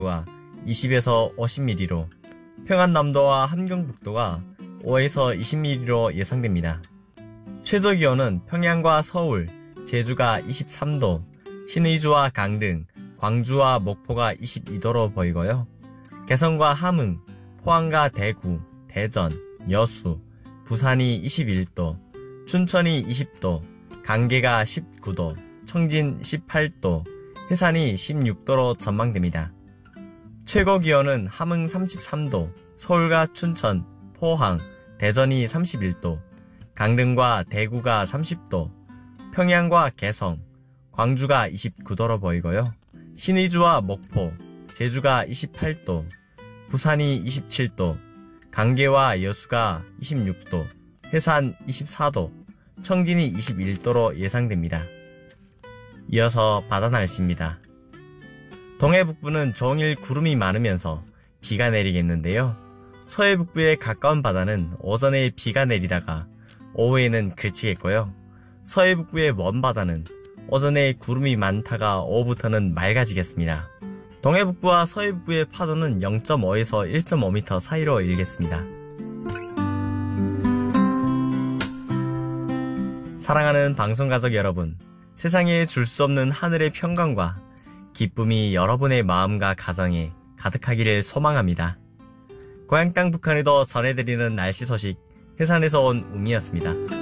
가 20에서 50mm로, 평안남도와 함경북도가 5에서 20mm로 예상됩니다. 최저기온은 평양과 서울, 제주가 23도, 신의주와 강릉, 광주와 목포가 22도로 보이고요. 개성과 함흥, 포항과 대구, 대전, 여수, 부산이 21도, 춘천이 20도, 강계가 19도, 청진 18도, 해산이 16도로 전망됩니다. 최고기온은 함흥 33도, 서울과 춘천, 포항, 대전이 31도, 강릉과 대구가 30도, 평양과 개성, 광주가 29도로 보이고요. 신의주와 목포, 제주가 28도, 부산이 27도, 강계와 여수가 26도, 해산 24도, 청진이 21도로 예상됩니다. 이어서 바다 날씨입니다. 동해 북부는 종일 구름이 많으면서 비가 내리겠는데요. 서해 북부의 가까운 바다는 오전에 비가 내리다가 오후에는 그치겠고요. 서해 북부의 먼 바다는 오전에 구름이 많다가 오후부터는 맑아지겠습니다. 동해 북부와 서해 북부의 파도는 0.5에서 1.5m 사이로 일겠습니다. 사랑하는 방송가족 여러분, 세상에 줄 수 없는 하늘의 평강과 기쁨이 여러분의 마음과 가정에 가득하기를 소망합니다. 고향 땅 북한에도 전해드리는 날씨 소식, 해산에서 온 웅이었습니다.